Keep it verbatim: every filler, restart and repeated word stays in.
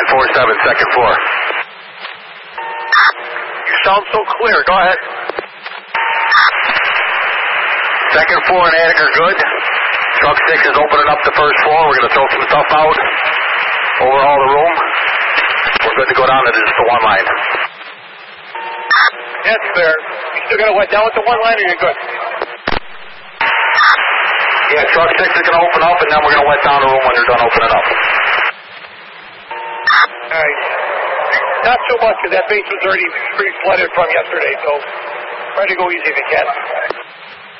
nine four seven, second floor. You sound so clear. Go ahead. Second floor and attic are good. Truck six is opening up the first floor. We're going to throw some stuff out. Overhaul the room. We're good to go down to just the one line. That's fair. You still got to wet down with the one line, or you're good? Yeah, truck six is going to open up, and then we're going to wet down the room when they're done opening up. All right. Not so much, because that base was already pretty flooded from yesterday, so try to go easy if you can.